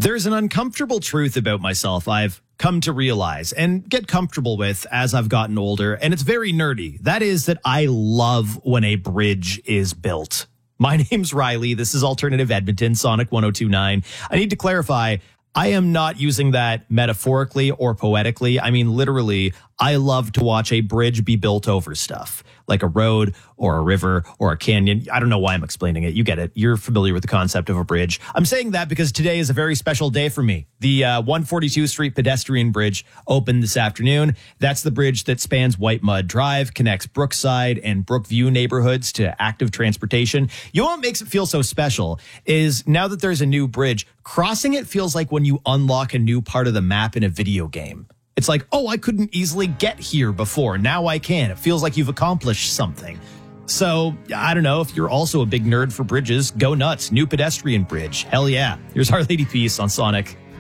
There's an uncomfortable truth about myself I've come to realize and get comfortable with as I've gotten older, and it's very nerdy. That is that I love when a bridge is built. My name's Riley. This is Alternative Edmonton, Sonic 102.9. I need to clarify, I am not using that metaphorically or poetically. I mean, literally, I love to watch a bridge be built over stuff, like a road or a river or a canyon. I don't know why I'm explaining it. You get it. You're familiar with the concept of a bridge. I'm saying that because today is a very special day for me. The 142 Street pedestrian bridge opened this afternoon. That's the bridge that spans White Mud Drive, connects Brookside and Brookview neighborhoods to active transportation. You know what makes it feel so special is now that there's a new bridge, crossing it feels like when you unlock a new part of the map in a video game. It's like, oh, I couldn't easily get here before. Now I can. It feels like you've accomplished something. So, I don't know, if you're also a big nerd for bridges, go nuts. New pedestrian bridge. Hell yeah. Here's Our Lady Peace on Sonic.